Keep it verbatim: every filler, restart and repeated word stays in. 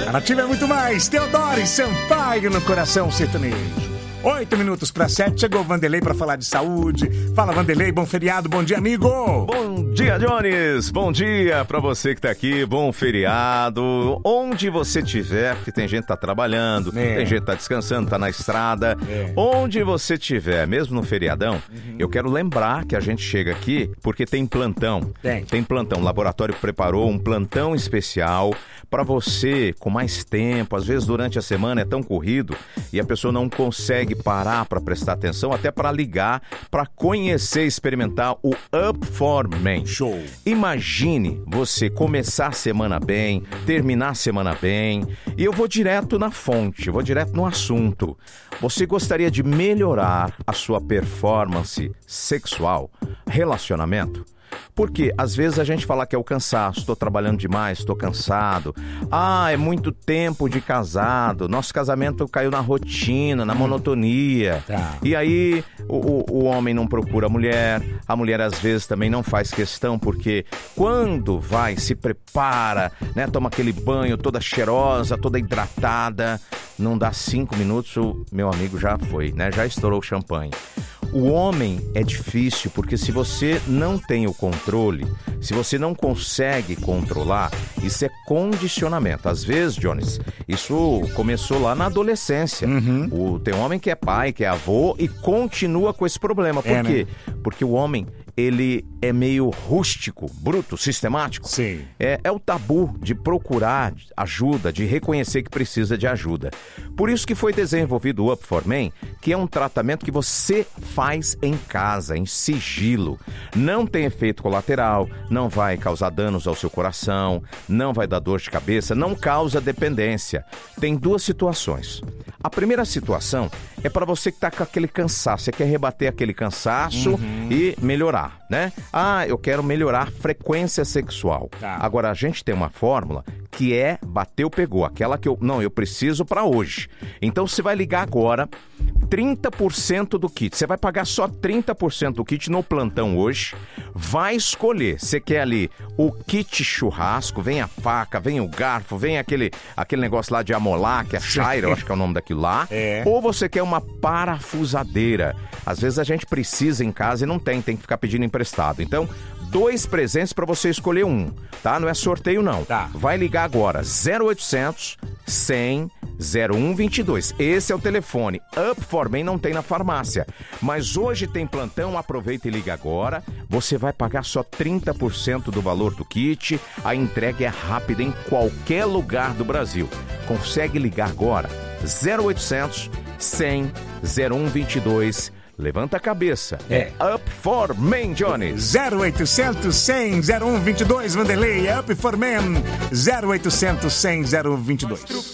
A Nativa é muito mais. Teodoro Sampaio no coração sertanejo. Oito minutos para sete, chegou o Vanderlei para falar de saúde. Fala, Vanderlei, bom feriado, bom dia, amigo. Bom dia, Jones. Bom dia para você que tá aqui, bom feriado. Onde você tiver, porque tem gente que tá trabalhando, é. tem gente que tá descansando, tá na estrada. É. Onde você tiver, mesmo no feriadão, uhum. eu quero lembrar que a gente chega aqui porque tem plantão. Tem. Tem plantão. O laboratório preparou um plantão especial para você com mais tempo. Às vezes durante a semana é tão corrido e a pessoa não consegue parar para prestar atenção, até para ligar, para conhecer e experimentar o Up for Men. Show! Imagine você começar a semana bem, terminar a semana bem, e eu vou direto na fonte, vou direto no assunto. Você gostaria de melhorar a sua performance sexual, relacionamento? Porque às vezes a gente fala que é o cansaço, estou trabalhando demais, estou cansado. Ah, é muito tempo de casado, nosso casamento caiu na rotina, na monotonia. Tá. E aí o, o homem não procura a mulher, a mulher às vezes também não faz questão, porque quando vai, se prepara, né, toma aquele banho toda cheirosa, toda hidratada, não dá cinco minutos, o meu amigo já foi, né, já estourou o champanhe. O homem é difícil porque se você não tem o controle, se você não consegue controlar, isso é condicionamento. Às vezes, Jones, isso começou lá na adolescência. Uhum. O, tem um homem que é pai, que é avô e continua com esse problema. Por é, quê? Né? Porque o homem, ele é meio rústico, bruto, sistemático. Sim. É, é o tabu de procurar ajuda, de reconhecer que precisa de ajuda. Por isso que foi desenvolvido o Up for Men, que é um tratamento que você faz em casa, em sigilo. Não tem efeito colateral, não vai causar danos ao seu coração, não vai dar dor de cabeça, não causa dependência. Tem duas situações. A primeira situação é para você que está com aquele cansaço, você quer rebater aquele cansaço uhum. e melhorar, né? Ah, eu quero melhorar a frequência sexual. Tá. Agora, a gente tem uma fórmula que é bateu, pegou, aquela que eu, não, eu preciso para hoje. Então, você vai ligar agora, trinta por cento do kit, você vai pagar só trinta por cento do kit no plantão hoje, vai escolher, você quer ali o kit churrasco, vem a faca, vem o garfo, vem aquele, aquele negócio lá de amolar, que é Shire, eu acho que é o nome daquilo lá, é. Ou você quer uma parafusadeira. Às vezes a gente precisa em casa e não tem, tem que ficar pedindo emprestado. Então, dois presentes para você escolher um, tá? Não é sorteio não. Tá. Vai ligar agora, zero oitocentos, cem, zero um vinte e dois. Esse é o telefone. Up for Men não tem na farmácia. Mas hoje tem plantão, aproveita e liga agora. Você vai pagar só trinta por cento do valor do kit. A entrega é rápida em qualquer lugar do Brasil. Consegue ligar agora, zero oitocentos, cem, zero um vinte e dois. Levanta a cabeça. É Up for Men, Jones. zero oitocentos, cem, zero um vinte e dois, Vanderlei. É Up for Men. zero oitocentos, cem, zero um vinte e dois.